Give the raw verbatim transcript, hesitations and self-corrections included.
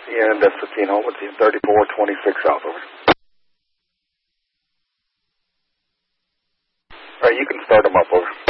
And that's fifteen home, it's thirty-four twenty-six south, over. All right, you can start them up, over.